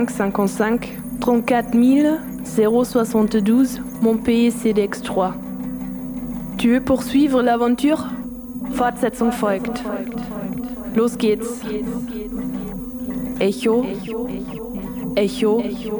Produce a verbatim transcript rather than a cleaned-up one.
cinquante-cinq trente-quatre mille soixante-douze Montpellier C D X trois. Tu veux poursuivre l'aventure? Fortsetzung folgt. Los geht's. Echo, Echo,